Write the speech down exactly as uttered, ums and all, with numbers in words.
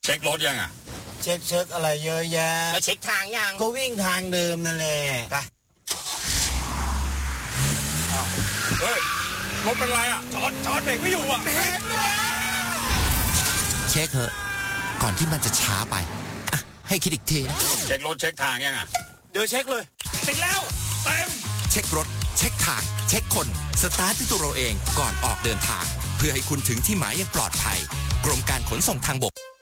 ช็ครถยังอ่ะเช็คเช็คอะไรเยอะแยะแล้วเช็คทางยังก็วิ่งทางเดิมนั่นแหละไปเฮ้ยรถเป็นไรอ่ะจอดจอดเบรกไม่อยู่อ่ะเช็คเถอะก่อนที่มันจะช้าไปอ่ะให้คิดอีกทีเช็ครถเช็คทางยังอ่ะเดี๋ยวเช็คเลยติดแล้วเต็มเช็ครถเช็คทางเช็คคนสตาร์ทที่ตัวเราเองก่อนออกเดินทางเพื่อให้คุณถึงที่หมายอย่างปลอดภัยกรมการขนส่งทางบก